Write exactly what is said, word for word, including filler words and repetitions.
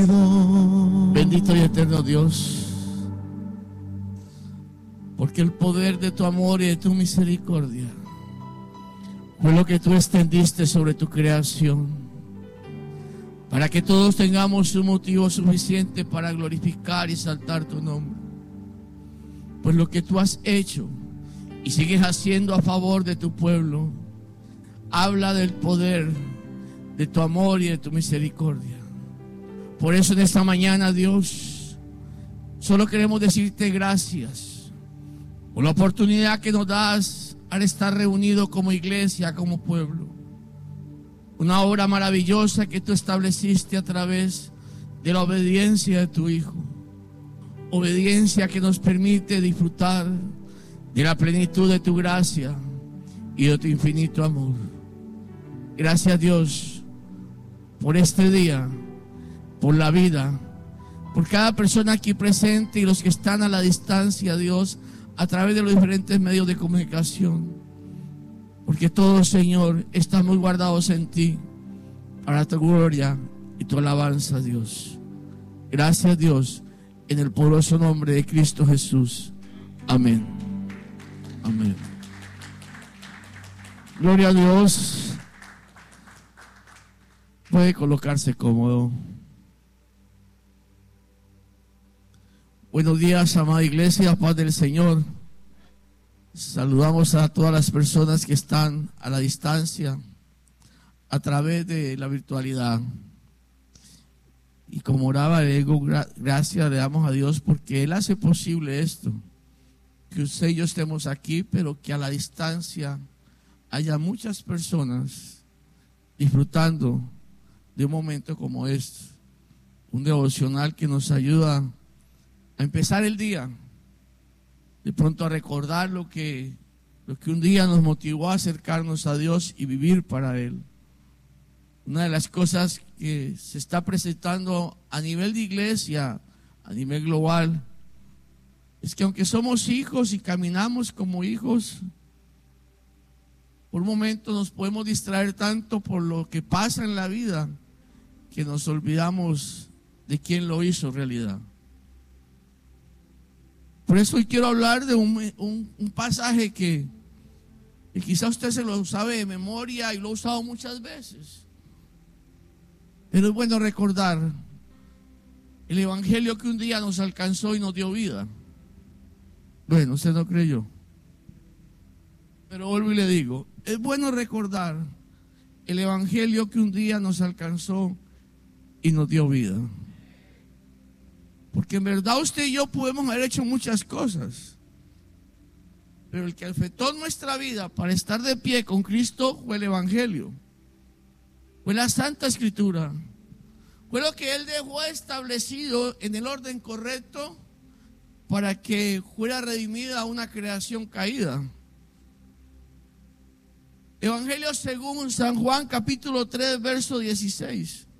Bendito y eterno Dios, porque el poder de tu amor y de tu misericordia fue lo que tú extendiste sobre tu creación, para que todos tengamos un motivo suficiente para glorificar y exaltar tu nombre. Pues lo que tú has hecho y sigues haciendo a favor de tu pueblo habla del poder de tu amor y de tu misericordia. Por eso en esta mañana, Dios, solo queremos decirte gracias por la oportunidad que nos das al estar reunidos como iglesia, como pueblo. Una obra maravillosa que tú estableciste a través de la obediencia de tu Hijo. Obediencia que nos permite disfrutar de la plenitud de tu gracia y de tu infinito amor. Gracias, Dios, por este día, por la vida, por cada persona aquí presente y los que están a la distancia, Dios, a través de los diferentes medios de comunicación. Porque todos, Señor, estamos guardados en ti para tu gloria y tu alabanza, Dios. Gracias, Dios, en el poderoso nombre de Cristo Jesús. Amén. Amén. Gloria a Dios. Puede colocarse cómodo. Buenos días, amada iglesia, paz del Señor. Saludamos a todas las personas que están a la distancia a través de la virtualidad. Y como oraba, le digo gracias, le damos a Dios porque Él hace posible esto, que usted y yo estemos aquí, pero que a la distancia haya muchas personas disfrutando de un momento como este, un devocional que nos ayuda a empezar el día, de pronto a recordar lo que, lo que un día nos motivó a acercarnos a Dios y vivir para Él. Una de las cosas que se está presentando a nivel de iglesia, a nivel global, es que aunque somos hijos y caminamos como hijos, por un momento nos podemos distraer tanto por lo que pasa en la vida que nos olvidamos de quién lo hizo en realidad. Por eso hoy quiero hablar de un, un, un pasaje que, que quizá usted se lo sabe de memoria y lo ha usado muchas veces. Pero es bueno recordar el evangelio que un día nos alcanzó y nos dio vida. Bueno, usted no creyó. Pero vuelvo y le digo, es bueno recordar el evangelio que un día nos alcanzó y nos dio vida. Porque en verdad usted y yo podemos haber hecho muchas cosas, pero el que afectó nuestra vida para estar de pie con Cristo fue el evangelio, fue la Santa Escritura, fue lo que Él dejó establecido en el orden correcto para que fuera redimida una creación caída. Evangelio según San Juan capítulo tres verso dieciséis.